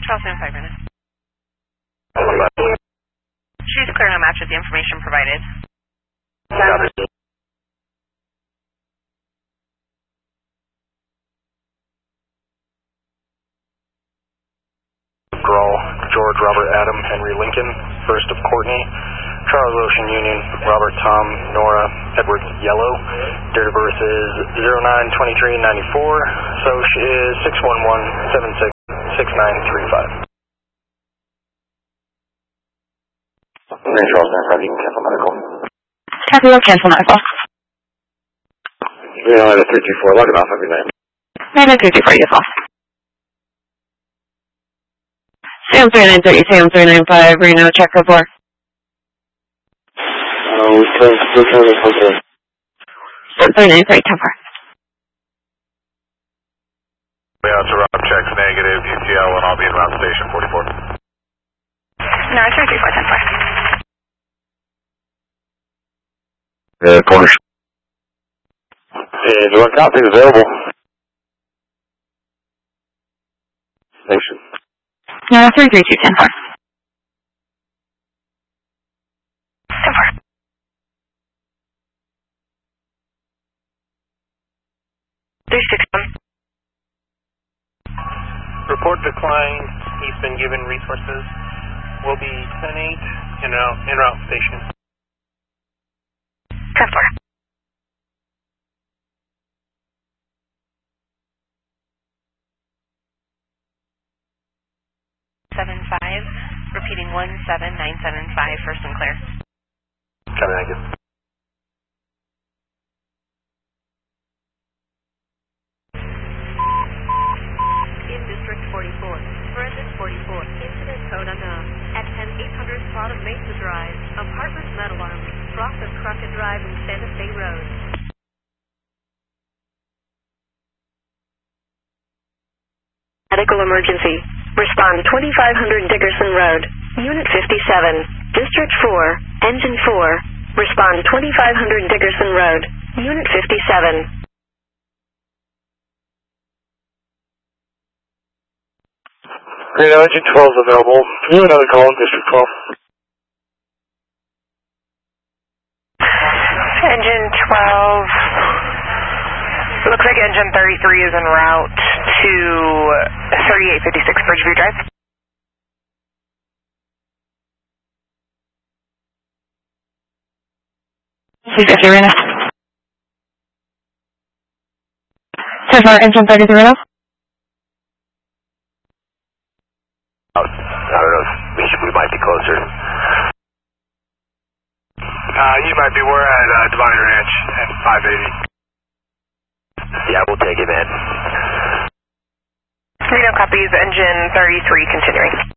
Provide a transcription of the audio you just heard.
Charles 75 Reno. She's clear no match with the information provided. Grawl, George, Robert, Adam, Henry, Lincoln, First of Courtney, Charles, Ocean, Union, Robert, Tom, Nora, Edward, Yellow. Date of birth is 09/23/94. Soch is 611-76-6935. Charles, 95, you can cancel medical. Copy, we'll cancel medical. We only have a 324, log it off every night. Maybe 324, you off. Sam 3930, Sam 395, Reno, check code 4. We're trying to come Sam 3930, 10-4. Yeah, it's a Rob, checks negative, UTL, and I'll be in route station 44. No, 334, 10-4. Corner. Hey, do a copy available? Station. No, 332, 10-4. 10-4. Report declined. He's been given resources. Will be 10-8 en route station. 10-4. 75, repeating 17975 for Sinclair. Copy, thank you. In District 44, Forensic 44, incident code unknown. At 10800 plot of Mesa Drive, apartment metal arm, cross of Crockett Drive and Santa Fe Road. Medical emergency. Respond 2500 Dickerson Road, Unit 57, District 4, Engine 4. Respond 2500 Dickerson Road, Unit 57. Reno, Engine 12 is available. You another call in District 12. Engine 12. Looks like engine 33 is en route to 3856 Bridgeview Drive. C50 Reno. 10-4, engine 33 Reno. I don't know if we might be closer. You might be. We're at Divine Ranch at 580. Yeah, we'll take it, man. Reno copies, engine 33 continuing.